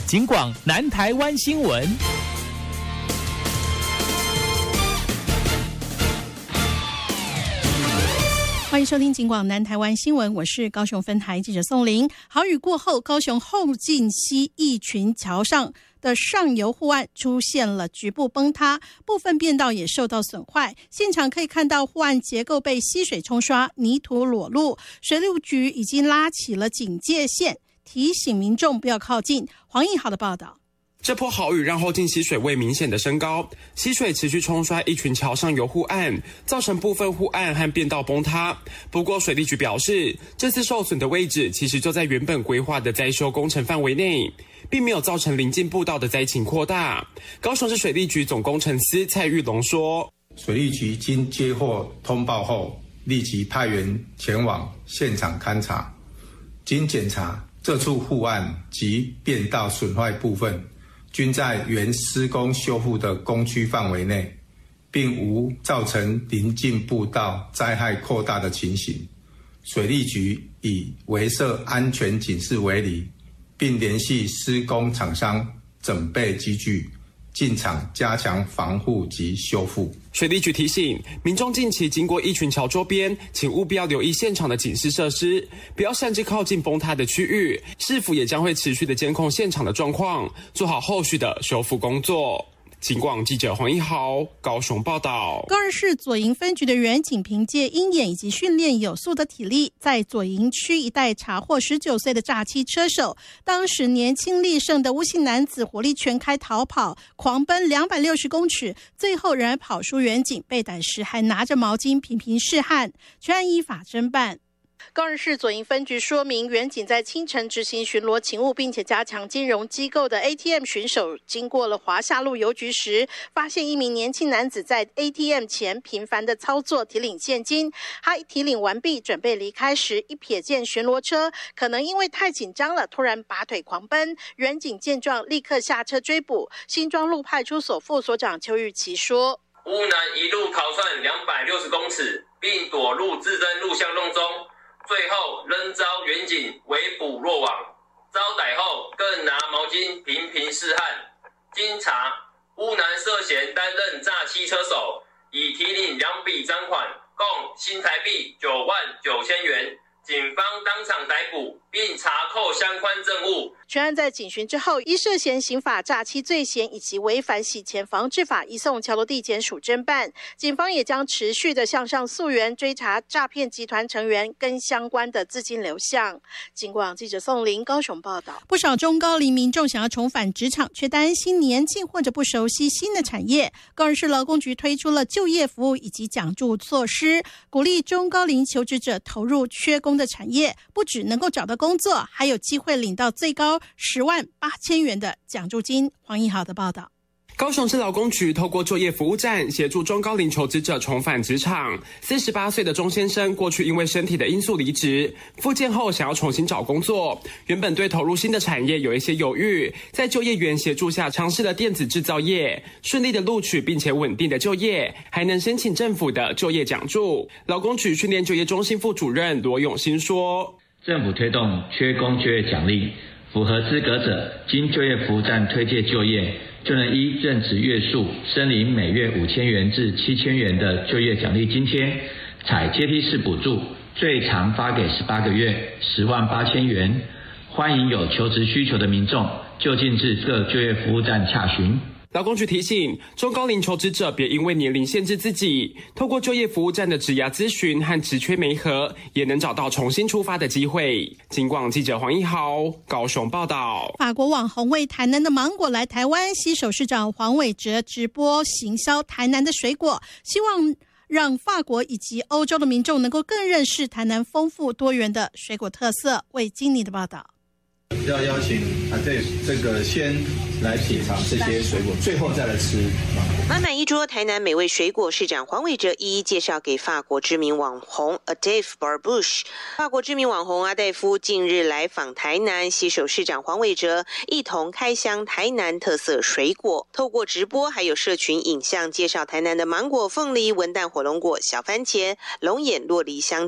警广南台湾新闻。 欢迎收听警广南台湾新闻，我是高雄分台记者宋玲。豪雨过后，高雄后进溪义群桥上的上游护岸出现了局部崩塌，部分便道也受到损坏。现场可以看到护岸结构被溪水冲刷，泥土裸露。水利局已经拉起了警戒线，提醒民众不要靠近。黄义豪的报道。 这波豪雨让后进溪水位明显的升高，溪水持续冲刷义群桥上游护岸，造成部分护岸和便道崩塌。不过水利局表示，这次受损的位置其实就在原本规划的灾修工程范围内，并没有造成邻近步道的灾情扩大。高雄市水利局总工程司蔡玉龙说， 水利局经接获通报后，立即派员前往现场勘查，经检查，这处护岸及便道损坏部分均在原施工修复的工区范围内，并无造成邻近步道灾害扩大的情形。水利局以围设安全警示为理，并联系施工厂商整备机具，进场加强防护及修复。 水利局提醒民众，近期经过义群桥周边，请务必要留意现场的警示设施，不要擅自靠近崩塌的区域。市府也将会持续的监控现场的状况，做好后续的修复工作。警广记者黄一豪高雄报道。 高雄市左营分局的员警凭借鹰眼以及训练有素的体力，在左营区一带查获19岁的诈欺车手。当时年轻力盛的吴姓男子火力全开逃跑，狂奔260公尺，最后仍然跑输员警，被逮时还拿着毛巾频频示汗。全案依法侦办。高雄市左营分局说明，员警在清晨执行巡逻勤务，并且加强金融机构的 ATM 巡守，经过了华夏路邮局时，发现一名年轻男子在 ATM 前频繁的操作提领现金。他提领完毕，准备离开时，一瞥见巡逻车，可能因为太紧张了，突然拔腿狂奔。员警见状，立刻下车追捕。新庄路派出所副所长邱玉琪说：“ 乌男一路逃窜260公尺，并躲入自侦录像洞中。”最后仍遭员警围捕落网，遭逮后更拿毛巾频频示汗。经查，乌男涉嫌担任诈欺车手，已提领2笔赃款，共新台币99000元。警方当场逮捕，并查扣相关证物。 全案在警询之后，依涉嫌刑法诈欺罪嫌以及违反洗钱防治法，移送桥头地检署侦办。警方也将持续的向上溯源，追查诈骗集团成员跟相关的资金流向。警广记者宋玲高雄报道。不少中高龄民众想要重返职场，却担心年轻或者不熟悉新的产业。高雄市劳工局推出了就业服务以及奖助措施，鼓励中高龄求职者投入缺工的产业，不只能够找到工作，还有机会领到最高108000元的奖助金。黄义豪的报道。 高雄市劳工局透过就业服务站协助中高龄求职者重返职场。48岁的钟先生过去因为身体的因素离职，复健后想要重新找工作，原本对投入新的产业有一些犹豫，在就业员协助下尝试了电子制造业，顺利的录取并且稳定的就业，还能申请政府的就业奖助。劳工局训练就业中心副主任罗永新说， 政府推动缺工就业奖励，符合资格者经就业服务站推介就业，就能依任职月数申领每月5000元至7000元的就业奖励津贴，采阶梯式补助，最长发给18个月，108000元。欢迎有求职需求的民众就近至各就业服务站洽询。 劳工局提醒中高龄求职者别因为年龄限制自己，透过就业服务站的职涯咨询和职缺媒合，也能找到重新出发的机会。警广记者黄一豪高雄报道。 法国网红为台南的芒果来台湾，携手市长黄伟哲直播行销台南的水果，希望让法国以及欧洲的民众能够更认识台南丰富多元的水果特色。为经理的报道。 要邀请这个先来品尝这些水果，最后再来吃。 满满一桌台南美味水果，市长黄伟哲一一介绍给法国知名网红 Adèle Barbouche。法国知名网红阿戴夫近日来访台南，携手市长黄伟哲一同开箱台南特色水果，透过直播还有社群影像介绍台南的芒果、凤梨、文旦、火龙果、小番茄、龙眼、洛梨香